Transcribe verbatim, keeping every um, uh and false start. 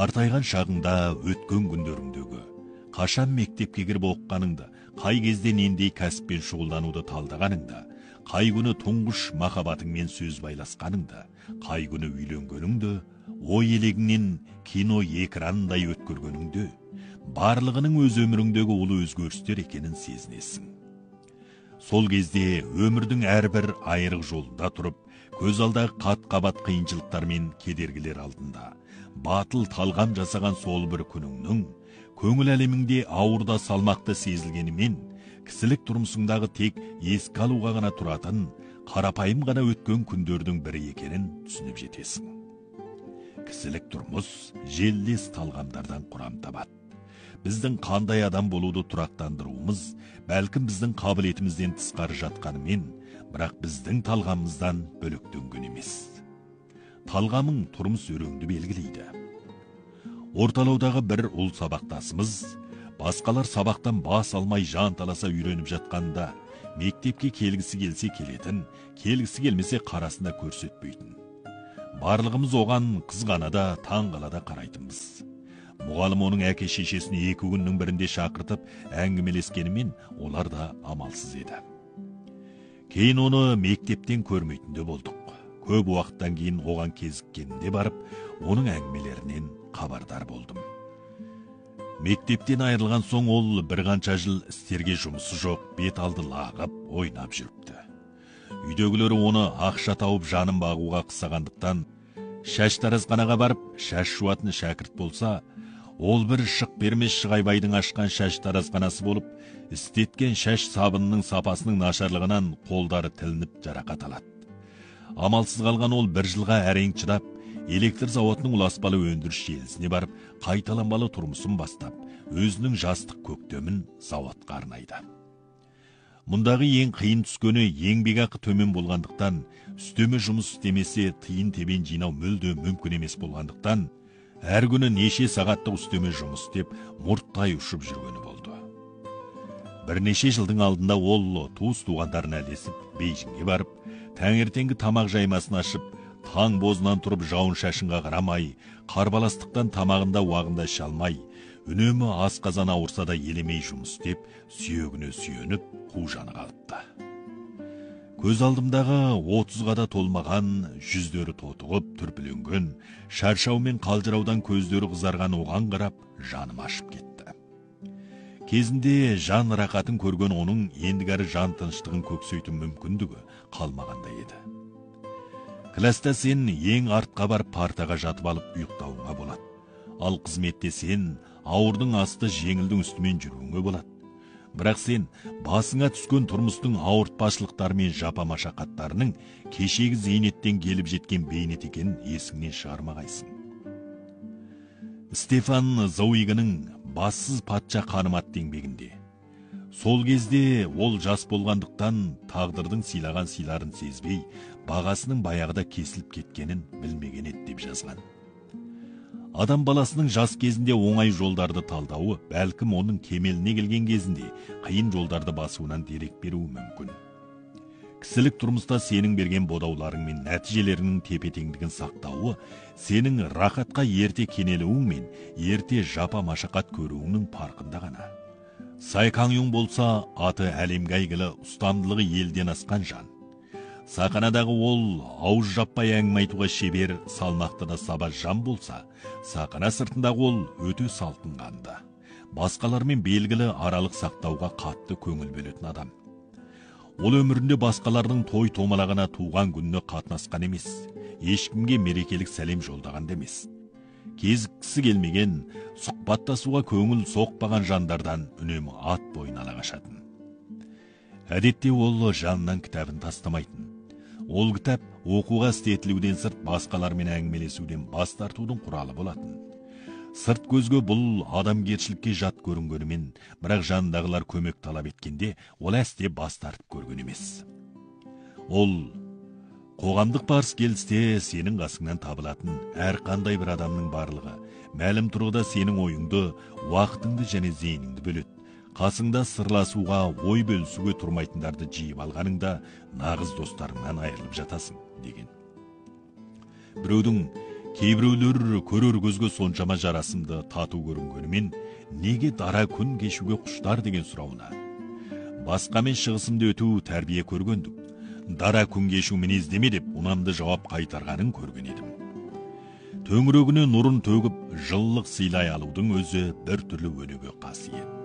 Қартайған шағыңда өткен күндеріңдегі, қашан мектепке кіріп оққаныңды, қай кезде нендей кәсіппен шұғылдануды талдағаныңды, қай күні тұңғыш махаббатыңмен сөз байласқаныңды, қай күні үйленгеніңді, ой елегіңнен кино экранындай өткергеніңді, барлығының өз өміріңдегі ұлы өзгерістер екенін сезінесің. Сол кезде өмірдің әрбір айырық жолында тұрып, көз алдағы қат-қабат қиыншылықтар мен кедергілер алдында, батыл талғам жасаған сол бір күніңнің, көңіл әлеміңде ауырда салмақты сезілгенімен, кісілік тұрмысыңдағы тек еске алуға ғана тұратын, қарапайым ғана өткен күндердің бірі екенін түсініп жетесің. Кісілік тұрмыс желдес талғамдардан құрам табады. Біздің қандай адам болуды тұрақтандыруымыз, бәлкім біздің қабілетімізден тысқары жатқанымен, бірақ біздің талғамымыздан бөлектенген емес. Талғамың тұрмыс өреңді белгілейді. Орталаудағы бір ұл сабақтасымыз, басқалар сабақтан бас алмай жан таласа үйреніп жатқанда, мектепке келгісі келсе келетін, келгісі келмесе қарасында көрсетпейтін. Барлығымыз оған қызғанада, таңғалада қарайтынбыз. Мұғалім оның әке шешесін екі күннің бірінде шақыртып әңгімелескенімен, олар да амалсыз еді. Кейін оны мектептен көрмейтінде болдық. Көп уақыттан кейін оған кезіккенінде барып, оның әңгімелерінен хабардар болдым. Мектептен айырылған соң ол бір қанша жыл істерге жұмысы жоқ, бет алды лағып, ойнап жүріпті. Үйдегілері оны ақша тауып жанын бағуға қысағандықтан, шаш таразханаға барып, шаш жуатын шәкірт болса, ол бір шық бермес Шығайбайдың ашқан шаш таразханасы болып, істеткен шаш сабынының сапасының нашарлығынан қолдары тілініп жарақат алады. Амалсыз қалған ол бір жылға әрең шыдап, электр зауытының ұласпалы өндіріс желісіне барып, қайталанбалы тұрмысын бастап, өзінің жастық көктемін зауытқа арнайды. Мұндағы ең қиын түскені еңбекақы төмен болғандықтан, үстеме жұмыс істемесе тиын тебен жинау мүлде мүмкін емес болғандықтан, әр күні неше сағаттық үстеме жұмыс істеп, мұрттай ұшып жүргені болды. Бірнеше жылдың алдында ол туыс туғандарын әлдесіп, Бейжіңге барып, таңертеңгі тамақ жаймасын ашып, таң бозынан тұрып жауын шашынға қарамай, қарбаластықтан тамағында уағында іше алмай, үнемі асқазан ауырса да елемей жұмыс істеп, сүйегіне сүйеніп, қу жаны қалыпты. Көз алдымдағы отызға да толмаған, жүздері тотығып, түрпіленген, шаршау мен қалжыраудан көздері қызарған оған қарап, жаным ашып кетті. Кезінде жан рақатын көрген оның ендігәрі жан тыныштығын көксейтін мүмкіндігі қалмағандай еді. Класта сен ең артқа барып партаға жатып алып ұйықтауыңа болады. Ал қызметте сен ауырдың асты жеңілдің үстімен жүруіңе болады. Бірақ сен басыңа түскен тұрмыстың ауыртпашылықтары мен жапа машақаттарының кешегі зейнеттен келіп жеткен бейнет екенін есіңнен шығармағайсың. Стефан Зауиганың «Бассыз патша ханым» атты еңбегінде сол кезде ол жас болғандықтан тағдырдың сыйлаған сыйларын сезбей, бағасының баяғыда кесіліп кеткенін білмеген еді деп жазған. Адам баласының жас кезінде оңай жолдарды талдауы, бәлкім оның кемеліне келген кезінде қиын жолдарды басуынан дерек беруі мүмкін. Кісілік тұрмыста сенің берген бодауларың мен нәтижелерінің тепе-теңдігін сақтауы, сенің рақатқа ерте кенелуің мен ерте жапа машақат көруіңнің парқында ғана. Цай Каңюң болса, аты әлемге әйгілі, ұстамдылығы елден асқан жан. Сақанадағы ол ауыз жаппай әңгіме айтуға шебер, салмақты да сабаз жан болса, сақана сыртындағы ол өте салқын қанды. Басқалармен белгілі аралық сақтауға қатты көңіл бөлетін адам. Ол өмірінде басқалардың той томалағына туған күніне қатынасқан емес, ешкімге мерекелік сәлем жолдаған емес. Кезіккісі келмеген, сұхбаттасуға көңіл соқпаған жандардан үнемі ат бойын ала қашатын. Әдетте ол жанынан кітабын тастамайтын. Ол кітап оқуға істетілуден сырт басқалармен әңгімелесуден бас тартудың құралы болатын. Сырт көзге бұл адамгершілікке жат көрінгенімен, бірақ жанындағылар көмек талап еткенде, ол әсте бас тартып көрген емес. Ол қоғамдық барыс келісте сенің қасыңнан табылатын әр қандай бір адамның барлығы, мәлім тұрғыда сенің ойыңды, уақытыңды және зейініңді бөледі. Қасыңда сырласуға, ой бөлісуге тұрмайтындарды жиып алғаныңда нағыз достарыңнан айырылып жатасың, деген. Біреудің кейбіреулер көрер көзге соншама жарасымды тату көрінгенімен неге дара күн кешуге құштар деген сұрауына басқа мен шығысымды өту тәрбие көргендік, дара күн кешу мінездеме деп ұнамды жауап қайтарғанын көрген едім. Төңірегіне нұрын төгіп жылылық сыйлай алудың өзі бір түрлі өнеге қасиет.